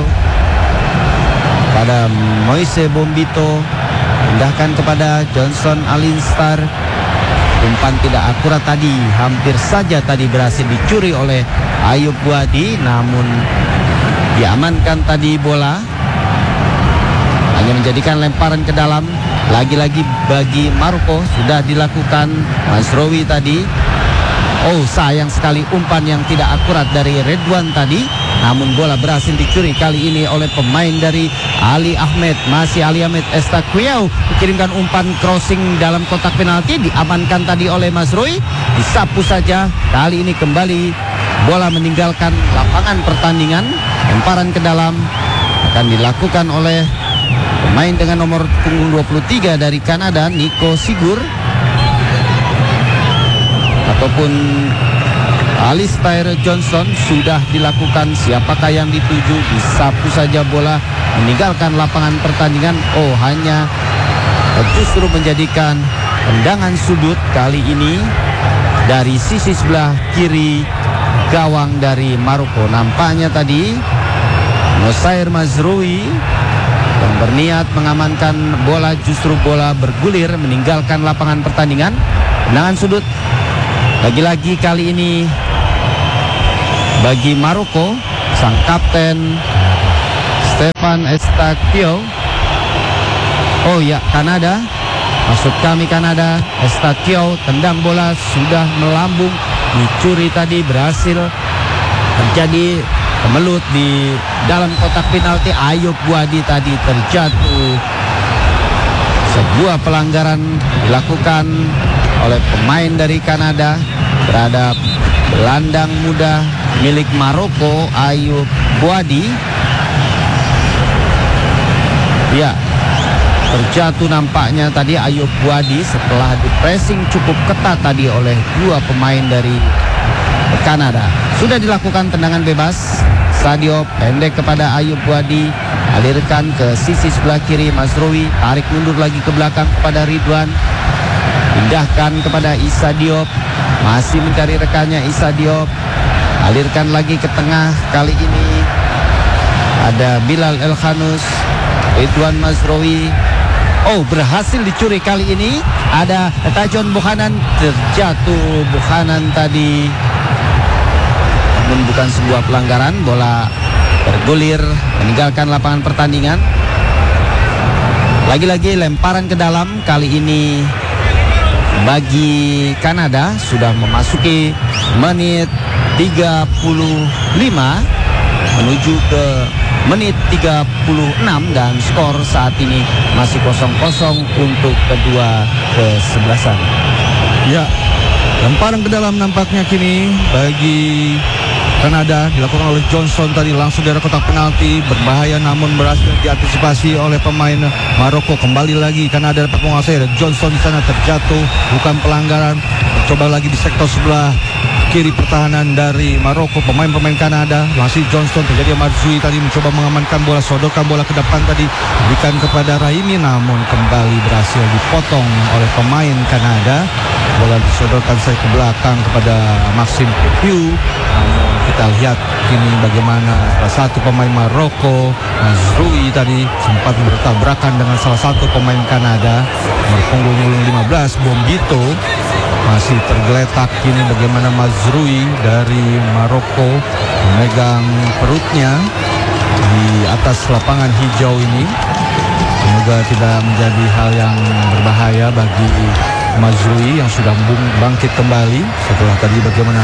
Pada Moise Bombito. Pindahkan kepada Johnson Alinstar. Umpan tidak akurat tadi, hampir saja tadi berhasil dicuri oleh Ayub Buadi, namun diamankan tadi bola. Hanya menjadikan lemparan ke dalam. Lagi-lagi bagi Maroko sudah dilakukan Mazraoui tadi. Oh, sayang sekali umpan yang tidak akurat dari Ridwan tadi. Namun bola berhasil dicuri kali ini oleh pemain dari Ali Ahmed. Masih Ali Ahmed. Estaquiao dikirimkan umpan crossing dalam kotak penalti. Diamankan tadi oleh Mazraoui. Disapu saja. Kali ini kembali bola meninggalkan lapangan pertandingan. Lemparan ke dalam akan dilakukan oleh pemain dengan nomor punggung dua puluh tiga dari Kanada, Nico Sigur. Ataupun Alistair Johnson. Sudah dilakukan, siapakah yang dituju? Disapu saja bola meninggalkan lapangan pertandingan. Oh, hanya justru menjadikan tendangan sudut kali ini dari sisi sebelah kiri gawang dari Maroko. Nampaknya tadi Nosair Mazraoui yang berniat mengamankan bola, justru bola bergulir meninggalkan lapangan pertandingan. Tendangan sudut lagi-lagi kali ini bagi Maroko. Sang kapten Stefan Estaquiao. Oh ya, Kanada. Maksud kami Kanada. Estaquiao tendang bola sudah melambung, dicuri tadi, berhasil terjadi kemelut di dalam kotak penalti. Ayub Buadi tadi terjatuh. Sebuah pelanggaran dilakukan oleh pemain dari Kanada terhadap gelandang muda milik Maroko, Ayub Buadi. Ya, terjatuh nampaknya tadi Ayub Buadi setelah di-pressing cukup ketat tadi oleh dua pemain dari Kanada. Sudah dilakukan tendangan bebas. Sadio pendek kepada Ayub Buadi, alirkan ke sisi sebelah kiri Mazraoui, tarik mundur lagi ke belakang kepada Ridwan. Pindahkan kepada Issa Diop. Masih mencari rekannya Issa Diop. Alirkan lagi ke tengah. Kali ini ada Bilal Elkhanus, Ridwan Mazraoui. Oh, berhasil dicuri kali ini. Ada Tajon Buchanan, terjatuh Buchanan tadi. Namun bukan sebuah pelanggaran, bola bergulir meninggalkan lapangan pertandingan. Lagi-lagi lemparan ke dalam, kali ini bagi Kanada sudah memasuki menit tiga puluh lima menuju ke menit tiga puluh enam dan skor saat ini masih kosong kosong untuk kedua kesebelasan. Ya, lemparan ke dalam nampaknya kini bagi Kanada dilakukan oleh Johnson tadi langsung dari kotak penalti, berbahaya namun berhasil diantisipasi oleh pemain Maroko. Kembali lagi Kanada dapat menguasai, dan Johnson di sana terjatuh, bukan pelanggaran. Coba lagi di sektor sebelah kiri pertahanan dari Maroko, pemain-pemain Kanada masih Johnson, terjadi Marzui tadi mencoba mengamankan bola, sodorkan bola ke depan tadi berikan kepada Rahimi, namun kembali berhasil dipotong oleh pemain Kanada. Bola disodorkan saya ke belakang kepada Maxime Pepiu. Namun kita lihat kini bagaimana salah satu pemain Maroko, Mazrui tadi sempat bertabrakan dengan salah satu pemain Kanada, nomor punggung lima belas Bombito. Masih tergeletak kini bagaimana Mazrui dari Maroko memegang perutnya di atas lapangan hijau ini. Semoga tidak menjadi hal yang berbahaya bagi Mazrui yang sudah bangkit kembali setelah tadi bagaimana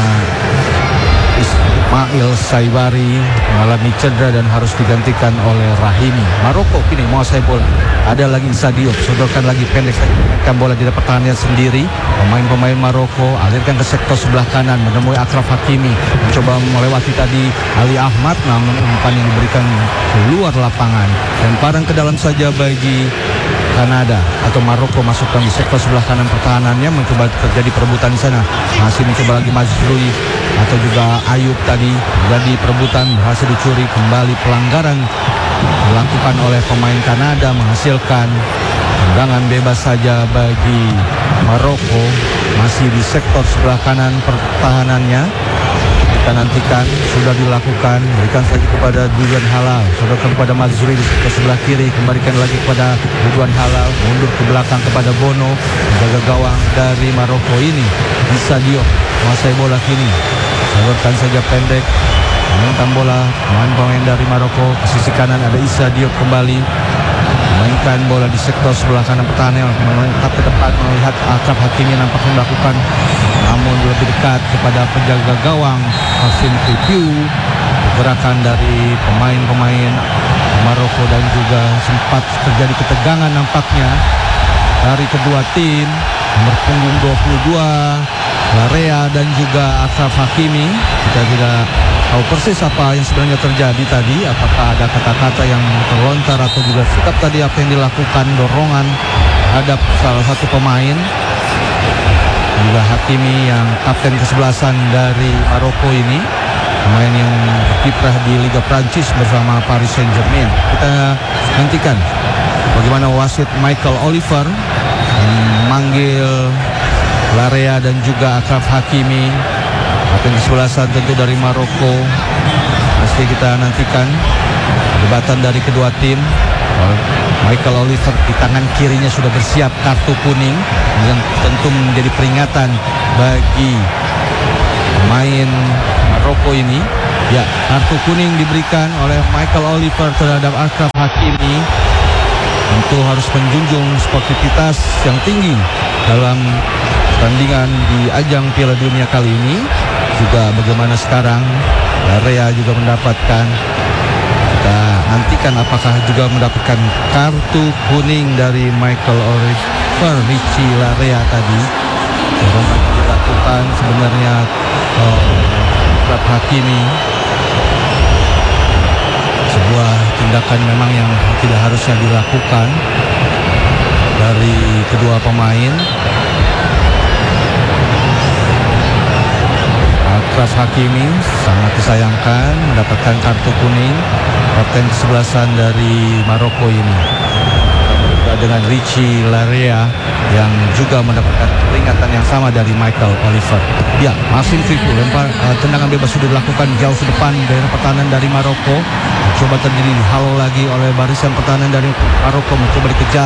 Ismail Saibari mengalami cedera dan harus digantikan oleh Rahimi. Maroko kini menguasai bola. Ada lagi Sadio, sodorkan lagi pendek saja, mainkan bola di pertahanan sendiri. Pemain-pemain Maroko alirkan ke sektor sebelah kanan menemui Achraf Hakimi, mencoba melewati tadi Ali Ahmad, namun umpan yang diberikan keluar lapangan. Lemparan ke dalam saja bagi Kanada atau Maroko masukkan di sektor sebelah kanan pertahanannya, mencoba terjadi perebutan di sana. Masih mencoba lagi Mazrui atau juga Ayub tadi jadi perebutan, berhasil dicuri. Kembali pelanggaran dilakukan oleh pemain Kanada menghasilkan tendangan bebas saja bagi Maroko. Masih di sektor sebelah kanan pertahanannya. Kita nantikan sudah dilakukan, berikan saja kepada Ridwan Halal, sodorkan kepada Mazrui di sebelah kiri, kembalikan lagi kepada Ridwan Halal, mundur ke belakang kepada Bono, menjaga gawang dari Maroko ini. Issa Diop menguasai bola kini, sodorkan saja pendek, meminta bola pemain-pemain dari Maroko. Ke sisi kanan ada Issa Diop kembali, mainkan bola di sektor sebelah kanan pertahanan, menetap ke depan melihat Achraf Hakimi nampaknya melakukan, namun lebih dekat kepada penjaga gawang Maxime Pepiu. Gerakan dari pemain-pemain Maroko dan juga sempat terjadi ketegangan nampaknya dari kedua tim. Nomor punggung dua puluh dua Larea dan juga Achraf Hakimi. Kita tidak tahu persis apa yang sebenarnya terjadi tadi, apakah ada kata-kata yang terlontar atau juga sikap tadi apa yang dilakukan, dorongan terhadap salah satu pemain. Juga Hakimi yang kapten kesebelasan dari Maroko ini, pemain yang berkiprah di Liga Prancis bersama Paris Saint-Germain. Kita nantikan bagaimana wasit Michael Oliver memanggil Larea dan juga Achraf Hakimi, kapten kesebelasan tentu dari Maroko. Pasti kita nantikan perdebatan dari kedua tim. Michael Oliver di tangan kirinya sudah bersiap kartu kuning yang tentu menjadi peringatan bagi pemain Maroko ini. Ya, kartu kuning diberikan oleh Michael Oliver terhadap Achraf Hakimi. Tentu harus menjunjung sportivitas yang tinggi dalam pertandingan di ajang Piala Dunia kali ini. Juga bagaimana sekarang Larea juga mendapatkan, kita nantikan apakah juga mendapatkan kartu kuning dari Michael Oliver. Richie Larea tadi dorongan dilakukan sebenarnya Achraf Hakimi, sebuah tindakan memang yang tidak harusnya dilakukan dari kedua pemain. Achraf Hakimi sangat disayangkan mendapatkan kartu kuning, kapten kesebelasan dari Maroko ini. Dengan Richie Larea yang juga mendapatkan peringatan yang sama dari Michael Oliver. Ya, Maxime Pepiu lempar uh, tendangan bebas sudah dilakukan jauh ke depan daerah pertahanan dari Maroko. Coba terjadi dihalau lagi oleh barisan pertahanan dari Maroko, mencoba dikejar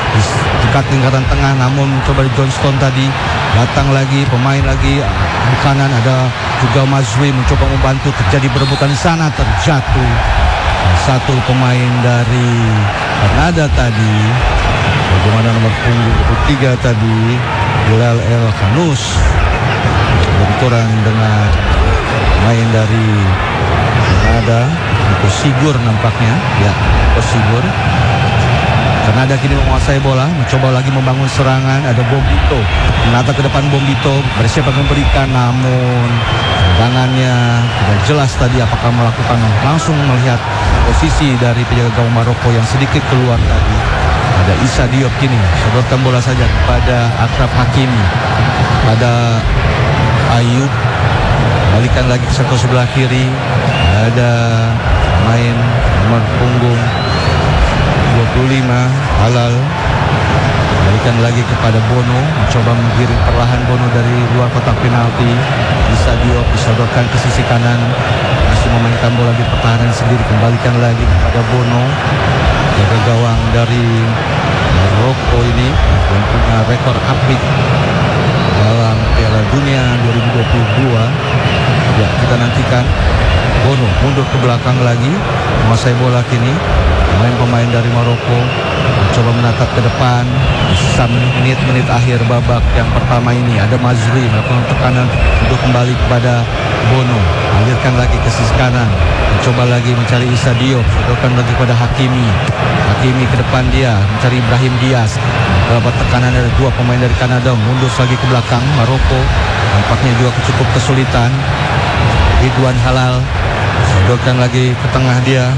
di dekat lingkaran tengah, namun mencoba di Johnston tadi. Datang lagi pemain lagi di kanan, ada juga Mazwi mencoba membantu, terjadi berebutan di sana, terjatuh satu pemain dari Kanada tadi. Bagaimana nomor punggung dua puluh tiga tadi, Bilal El Khanous, benturan dengan pemain dari Kanada, Nico Sigur nampaknya, ya Nico Sigur. Kanada kini menguasai bola, mencoba lagi membangun serangan. Ada Bombito, menata ke depan Bombito, bersiap akan memberikan, namun tendangannya tidak jelas tadi apakah melakukan. Langsung melihat posisi dari penjaga gawang Maroko yang sedikit keluar tadi. Ada Issa Diop kini, sodorkan bola saja kepada Akrab Hakimi, pada Ayub, balikan lagi ke sektor sebelah kiri. Ada main nomor punggung dua puluh lima Halal, balikan lagi kepada Bono, mencoba menggiring perlahan Bono dari luar kotak penalti. Issa Diop disodorkan ke sisi kanan, masih memainkan bola di pertahanan sendiri, kembalikan lagi kepada Bono, jaga gawang dari Maroko ini yang punya rekor apik dalam Piala Dunia dua ribu dua puluh dua. Ya, kita nantikan. Bono mundur ke belakang lagi, menguasai bola kini. Pemain-pemain dari Maroko mencoba menatap ke depan. Di menit-menit akhir babak yang pertama ini, ada Mazri melakukan tekanan untuk kembali kepada Bono, alirkan lagi ke sisi kanan, mencoba lagi mencari Issa Diop, sodorkan lagi kepada Hakimi. Hakimi ke depan dia mencari Ibrahim Diaz. Dapat tekanan dari dua pemain dari Kanada, mundur lagi ke belakang. Maroko nampaknya juga cukup kesulitan. Ridwan Halal sodorkan lagi ke tengah dia,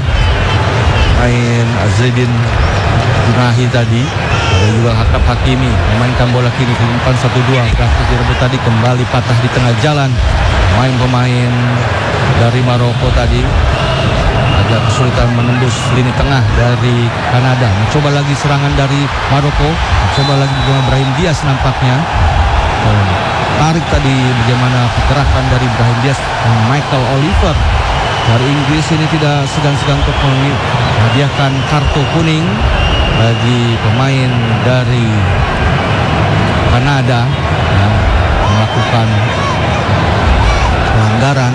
main Azedin Junahi tadi. Ada juga Akrab Hakimi memainkan bola kiri ke depan satu dua. Grafik direbut tadi, kembali patah di tengah jalan. Pemain-pemain dari Maroko tadi agak kesulitan menembus lini tengah dari Kanada. Mencoba lagi serangan dari Maroko, mencoba lagi dengan Ibrahim Diaz nampaknya. Oh, tarik tadi bagaimana pergerakan dari Ibrahim Diaz. Michael Oliver dari Inggris ini tidak segan-segan untuk menghadiahkan kartu kuning bagi pemain dari Kanada yang melakukan pelanggaran.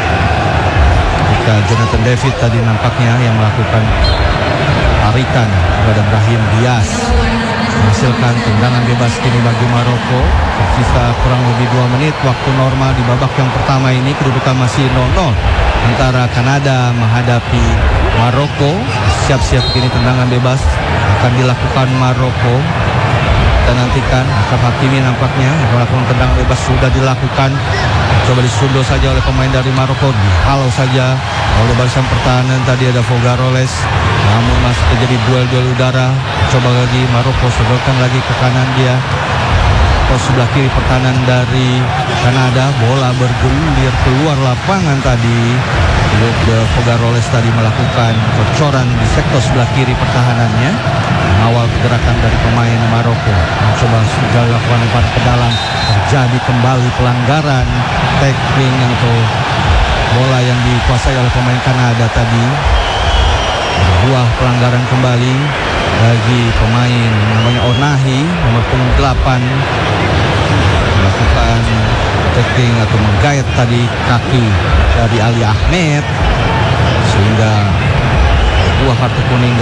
Ketika Jonathan David tadi nampaknya yang melakukan tarikan kepada Ibrahim Diaz, menghasilkan tendangan bebas kini bagi Maroko. Tersisa kurang lebih dua menit waktu normal di babak yang pertama ini. Kedudukan masih nol nol antara Kanada menghadapi Maroko. Siap-siap kini tendangan bebas akan dilakukan Maroko. Kita nantikan. Akrab Hakimi nampaknya melakukan tendangan bebas sudah dilakukan. Coba disundul saja oleh pemain dari Maroko, dihalau saja oleh barisan pertahanan. Tadi ada Fogaroles, namun masih terjadi duel-duel udara. Coba lagi Maroko, sodorkan lagi ke kanan dia. Pos sebelah kiri pertahanan dari Kanada, bola bergulir keluar lapangan tadi. Fogaroles tadi melakukan bocoran di sektor sebelah kiri pertahanannya, mengawal pergerakan dari pemain Maroko. Mencoba sudah lakukan lempar ke dalam, terjadi kembali pelanggaran tackling atau bola yang dikuasai oleh pemain Kanada tadi. Sebuah pelanggaran kembali bagi pemain namanya Onahi, nomor punggung delapan, melakukan tackling atau menggait tadi kaki dari Ali Ahmed, sehingga buah kartu kuning